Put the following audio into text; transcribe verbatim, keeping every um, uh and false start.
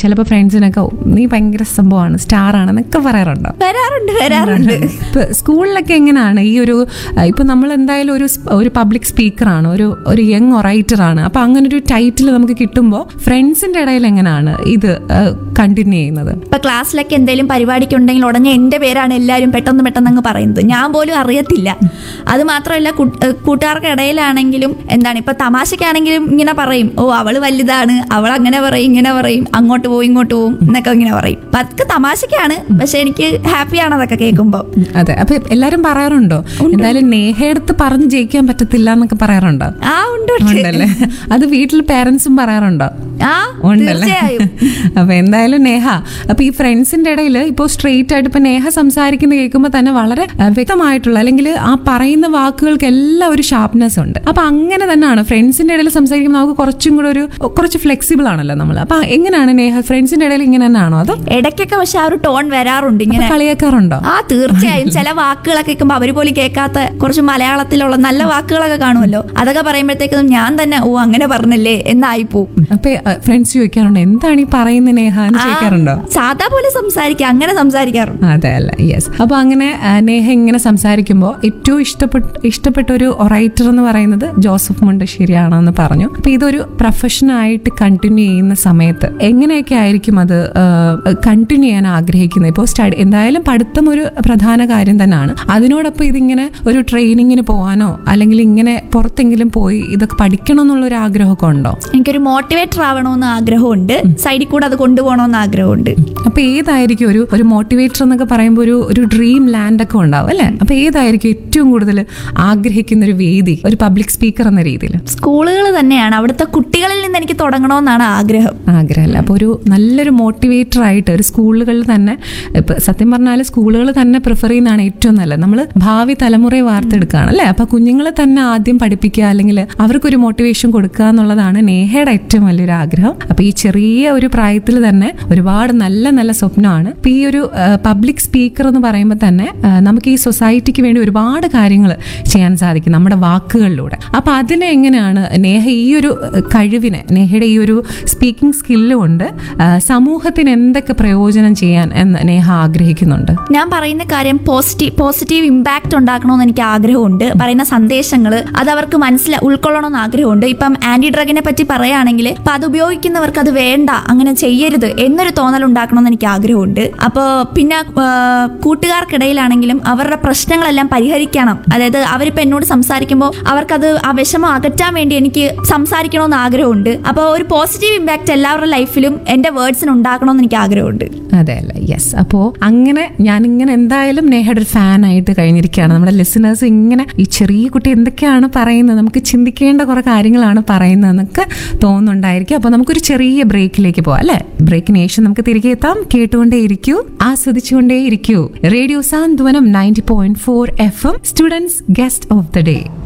ചിലപ്പോൾ ഫ്രണ്ട്സിനൊക്കെ നീ ഭയങ്കര സംഭവമാണ്, സ്റ്റാർ ആണെന്നൊക്കെ പറയാറുണ്ടോ? വരാറുണ്ട് വരാറുണ്ട് ഇപ്പൊ സ്കൂളിലൊക്കെ എങ്ങനെയാണ് ഈ ഒരു ഇപ്പൊ നമ്മൾ എന്തായാലും ഒരു ഒരു പബ്ലിക് സ്പീക്കറാണ്, ഒരു ഒരു യങ് ഒറൈറ്ററാണ്. അപ്പൊ അങ്ങനെ ഒരു ടൈറ്റിൽ നമുക്ക് കിട്ടുമ്പോൾ ഫ്രണ്ട്സിന്റെ ഇടയിൽ എങ്ങനെയാണ് ഇത് കണ്ടിന്യൂ ചെയ്യുന്നത്? ഇപ്പൊ ക്ലാസ്സിലൊക്കെ എന്തെങ്കിലും പരിപാടിക്ക് ഉണ്ടെങ്കിൽ ഉടനെ എന്റെ പേരാണ് എല്ലാവരും പെട്ടെന്ന് പെട്ടെന്ന് അങ്ങ് പറയുന്നത്, ഞാൻ പോലും അറിയത്തില്ല. അത് മാത്രമല്ല കൂട്ടുകാർക്ക് ഇടയിലാണെങ്കിലും എന്താണ് ഇപ്പൊ തമാശക്കാണെങ്കിലും ഇങ്ങനെ പറയും, ഓ അവള് വലുതാണ്, അവൾ അങ്ങനെ പറയും ഇങ്ങനെ പറയും, അങ്ങോട്ട് പോവും ഇങ്ങോട്ട് പോവും എന്നൊക്കെ ഇങ്ങനെ പറയും. അപ്പൊ അതൊക്കെ തമാശക്കാണ്, പക്ഷെ എനിക്ക് ഹാപ്പിയാണ് അതൊക്കെ കേൾക്കുമ്പോ. അതെ, അപ്പൊ എല്ലാരും പറയാറുണ്ടോ എന്തായാലും നേഹയെടുത്ത് പറഞ്ഞ് ജയിക്കാൻ പറ്റത്തില്ല എന്നൊക്കെ പറയാറുണ്ടോ? ആ ഉണ്ട് ഉണ്ടല്ലേ. അത് വീട്ടിൽ പേരൻസും പറയാറുണ്ടോ? ആ ഉണ്ടല്ലേ. അപ്പൊ എന്തായാലും നേഹ, അപ്പൊ ഈ ഫ്രണ്ട്സിന്റെ ഇടയിൽ ഇപ്പൊ സ്ട്രെയിറ്റ് ആയിട്ട് ഇപ്പൊ നേഹ സംസാരിക്കുന്ന കേൾക്കുമ്പോൾ തന്നെ വളരെ വ്യക്തമായിട്ടുള്ള അല്ലെങ്കിൽ ആ പറയുന്ന വാക്കുകൾക്ക് എല്ലാം ഒരു ഷാർപ്നെസ് ഉണ്ട്. അപ്പൊ അങ്ങനെ തന്നെയാണ് ഫ്രണ്ട്സിന്റെ ഇടയിൽ സംസാരിക്കുമ്പോൾ നമുക്ക് കുറച്ചും കൂടെ ഒരു കുറച്ച് ഫ്ലെക്സിബിൾ ആണല്ലോ നമ്മൾ. അപ്പൊ എങ്ങനെയാണ് നേഹ ഫ്രണ്ട്സിന്റെ ഇടയിൽ ഇങ്ങനെ തന്നെയാണോ അതോ ഇടയ്ക്കൊക്കെ പക്ഷെ ആ ഒരു ടോൺ വരാറുണ്ട്, ഇങ്ങനെ കളിയാക്കാറുണ്ടോ? ആ തീർച്ചയായും. ചില വാക്കുകളൊക്കെ കേൾക്കുമ്പോൾ അവര് പോലും കേൾക്കാത്ത കുറച്ച് മലയാളത്തിലുള്ള നല്ല വാക്കുകളൊക്കെ കാണുമല്ലോ, അതൊക്കെ പറയുമ്പോഴത്തേക്കും ഞാൻ തന്നെ ഓ അങ്ങനെ പറഞ്ഞല്ലേ എന്നായിപ്പോ. അപ്പൊ ഫ്രണ്ട്സ് ചോദിക്കാറുണ്ടോ എന്താണ് ഈ പറയുന്ന നേഹ എന്ന് ചോദിക്കാറുണ്ടോ? സാധാ പോലെ സംസാരിക്കാം, അങ്ങനെ സംസാരിക്കാറുണ്ട്. അതെ അല്ല, യെസ്. അപ്പൊ അങ്ങനെ നേഹ ഇങ്ങനെ സംസാരിക്കുമ്പോൾ ഏറ്റവും ഇഷ്ടപ്പെട്ട ഇഷ്ടപ്പെട്ട ഒരു ഒറൈറ്റർ എന്ന് പറയുന്നത് ജോസഫ് മുണ്ടശ്ശേരിയാണെന്ന് പറഞ്ഞു. അപ്പൊ ഇതൊരു പ്രൊഫഷനായിട്ട് കണ്ടിന്യൂ ചെയ്യുന്ന സമയത്ത് എങ്ങനെയൊക്കെ ആയിരിക്കും അത് കണ്ടിന്യൂ ചെയ്യാൻ ആഗ്രഹിക്കുന്നത്? ഇപ്പോൾ സ്റ്റഡി എന്തായാലും പഠിത്തം ഒരു പ്രധാന കാര്യം തന്നെയാണ്, അതിനോടൊപ്പം ഇതിങ്ങനെ ഒരു ട്രെയിനിങ്ങിന് പോകാനോ അല്ലെങ്കിൽ ഇങ്ങനെ പുറത്തെങ്കിലും പോയി ഇതൊക്കെ പഠിക്കണം എന്നുള്ള ഒരു ആഗ്രഹമൊക്കെ ഉണ്ടോ? എനിക്കൊരു മോട്ടിവേറ്റർ ആവണമെന്ന് ആഗ്രഹമുണ്ട്, സൈഡിൽ കൂടെ അത് കൊണ്ടുപോകണമെന്ന് ആഗ്രഹമുണ്ട്. അപ്പൊ ഏതായിരിക്കും ഒരു ഒരു മോട്ടിവേറ്റർ എന്നൊക്കെ പറയുമ്പോൾ ഒരു ഒരു ഡ്രീം ലാൻഡ് ഒക്കെ ഉണ്ടാവും അല്ലെ? അപ്പൊ ഏതായിരിക്കും ഏറ്റവും കൂടുതൽ ആഗ്രഹിക്കുന്ന ഒരു വേദി ഒരു പബ്ലിക് സ്പീക്കർ എന്ന രീതിയിൽ? സ്കൂളുകൾ തന്നെയാണ്, അവിടുത്തെ കുട്ടികളിൽ നിന്ന് എനിക്ക് തുടങ്ങണമെന്നാണ് ആഗ്രഹം. ആഗ്രഹമല്ല, അപ്പൊ ഒരു നല്ലൊരു മോട്ടിവേറ്റർ ആയിട്ട് ഒരു സ്കൂളുകളിൽ തന്നെ, ഇപ്പൊ സത്യം പറഞ്ഞാൽ സ്കൂളുകൾ തന്നെ പ്രിഫർ ചെയ്യുന്നതാണ് ഏറ്റവും നല്ലത്. നമ്മൾ ഭാവി തലമുറയെ വാർത്തെടുക്കുകയാണ് അല്ലെ? അപ്പൊ കുഞ്ഞുങ്ങളെ തന്നെ ആദ്യം പഠിപ്പിക്കുക അല്ലെങ്കിൽ അവർക്കൊരു മോട്ടിവേഷൻ കൊടുക്കുക എന്നുള്ളതാണ് നേഹയുടെ ഏറ്റവും വലിയൊരു ആഗ്രഹം. അപ്പൊ ഈ ചെറിയ ഒരു പ്രായത്തിൽ തന്നെ ഒരുപാട് നല്ല നല്ല സ്വപ്നമാണ്. ഇപ്പൊ ഈ ഒരു പബ്ലിക് സ്പീക്കർ എന്ന് പറയുമ്പോൾ തന്നെ നമുക്ക് ഈ സൊസൈറ്റിക്ക് വേണ്ടി ഒരുപാട് കാര്യങ്ങൾ ചെയ്യാൻ സാധിക്കും നമ്മുടെ വാക്കുകളിലൂടെ. അപ്പൊ അതിനെ എങ്ങനെയാണ് നേഹ ഈ ഒരു കഴിവിനെ, നേഹയുടെ ഈ ഒരു സ്പീക്കിംഗ് സ്കില്ല് കൊണ്ട് സമൂഹത്തിന് എന്തൊക്കെ പ്രയോജനം ചെയ്യാൻ എന്ന് നേഹ ആഗ്രഹിക്കുന്നുണ്ട്? ഞാൻ പറയുന്ന കാര്യം പോസിറ്റീവ് പോസിറ്റീവ് ഇമ്പാക്ട് ഉണ്ടാക്കണമെന്ന് എനിക്ക് ആഗ്രഹമുണ്ട്. പറയുന്ന സന്ദേശങ്ങൾ അത് അവർക്ക് മനസ്സിൽ ഉൾക്കൊള്ളണമെന്ന് ആഗ്രഹമുണ്ട്. ഇപ്പം ആന്റി ഡ്രഗിനെ പറ്റി പറയുകയാണെങ്കിൽ അപ്പൊ അത് ഉപയോഗിക്കുന്നവർക്ക് അത് വേണ്ട, അങ്ങനെ ചെയ്യരുത് എന്നൊരു തോന്നൽ ഉണ്ടാക്കണമെന്ന് എനിക്ക് ആഗ്രഹമുണ്ട്. അപ്പോൾ പിന്നെ കൂട്ടുകാർക്കിടയിലാണെങ്കിലും അവരുടെ പ്രശ്നങ്ങളെല്ലാം പരിഹരിക്കണം. അതായത് അവരിപ്പോൾ എന്നോട് സംസാരിക്കുമ്പോൾ അവർക്കത് ആ വിഷമം അകറ്റാൻ വേണ്ടി എനിക്ക് സംസാരിക്കണമെന്ന് ആഗ്രഹമുണ്ട്. അപ്പോൾ ഒരു പോസിറ്റീവ് ഇമ്പാക്ട് എല്ലാവരുടെ ലൈഫിലും എന്റെ വേർഡ്സിന് ഉണ്ടാക്കണമെന്ന് എനിക്ക് ആഗ്രഹമുണ്ട്. അതെ അല്ല, യെസ്. അപ്പോ അങ്ങനെ ഞാനിങ്ങനെ എന്തായാലും നേഹയുടെ ഒരു ഫാൻ ആയിട്ട് കഴിഞ്ഞിരിക്കുകയാണ്. നമ്മുടെ ലിസണേഴ്സ് ഇങ്ങനെ ഈ ചെറിയ കുട്ടി എന്തൊക്കെയാണ് പറയുന്നത്, നമുക്ക് ചിന്തിക്കേണ്ട കുറെ കാര്യങ്ങളാണ് പറയുന്നതെന്നൊക്കെ തോന്നുന്നുണ്ടായിരിക്കും. അപ്പൊ നമുക്കൊരു ചെറിയ ബ്രേക്കിലേക്ക് പോവാം അല്ലെ? ബ്രേക്കിന് ശേഷം നമുക്ക് തിരികെ എത്താം. കേട്ടുകൊണ്ടേ ഇരിക്കൂ, ആസ്വദിച്ചുകൊണ്ടേ ഇരിക്കൂ. Radio Santhwanam ninety point four F M, students guest of the day.